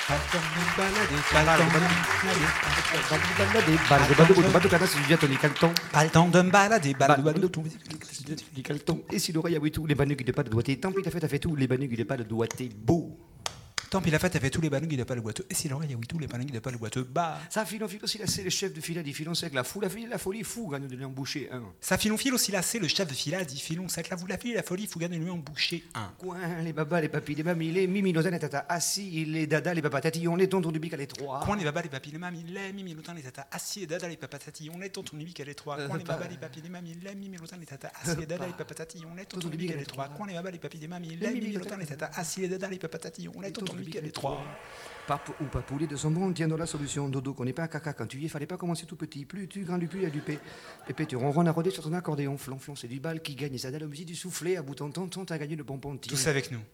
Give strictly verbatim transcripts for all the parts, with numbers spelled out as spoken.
Partons nous balader, Parle partons de balader, parle de balader, parle de balader, c'est du Tony Calton. Pas le temps de me balader, Parle balade, de balade, Tony Calton. Et si l'oreille a oui tout, les banugues de pas de doigté. Tant pis, t'as fait, t'as fait tout, les banugues de pas de doigté. Beau. Tant pis la fête avait tous les banougues, il n'a pas le boiteux. Et si l'oreille a oui tous les banougues, il n'a pas le boiteux. Bah. Ça filon file aussi là, c'est le chef de file, dit filon sec, la foule, la file, la folie, fou, gagne de l'emboucher un. Ça filon file aussi là, c'est le chef de fila, dit filon sec, la vous la file, la folie, faut gagner lui en boucher un. Coin, les babas, les papis, les mamies, les mimi, les les tata assis, les dada, les papas tatillons, les tontons du bic à les trois. Coin les babas, les papis, les mamies, les mimi, l'autant, les tatas assis, les dada, les papas tatillons, les tontons du bic à les trois. Coin les babas, les papis, les mamies, les mimi, l'autant, les tatas assis, les dada, les papas tatillons, les tontons du bic à les trois. Coin les babas, les papis, les mamies, les mimi, l'autant, les tatas assis, les dada, les papas tatillons, les tontons du bic à les trois. Pape ou papoulet de son bon tient dans la solution. Dodo qu'on n'est pas un caca quand tu y es, fallait pas commencer tout petit. Plus tu grandes, plus il y a du paix. Pépé, tu ronronnes à rôder sur ton accordéon. Flonflon, c'est du bal qui gagne. Et ça donne la musique du soufflet. À bout de ton ton, t'as gagné le bonbon. Tous avec nous.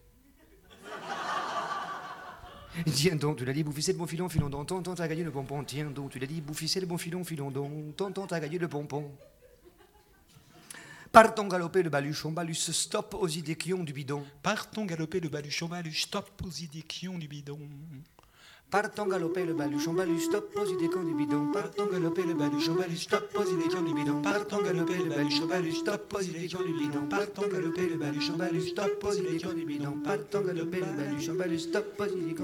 Tiens donc, tu l'as dit, bouffissez le bon filon, filon donc. Tonton, t'as gagné le bonbon. Tiens donc, tu l'as dit, bouffissez le bon filon, filon donc. Tonton, t'as gagné le bonbon. Partons galoper le baluchon, balus, stop aux idées qui ont du bidon. Partons galoper le baluchon, baluch, stop aux idées qui ont du bidon. Partons galoper le baluchon, balus, stop aux idées qui ont du bidon. Partons galoper le baluchon, balus, stop aux idées qui ont du bidon. Partons galoper le baluchon, balus, stop aux idées qui ont du bidon. Partons galoper le baluchon, balus, stop aux idées qui ont du bidon. Partons galoper le baluchon, balus, stop aux idées qui ont du bidon.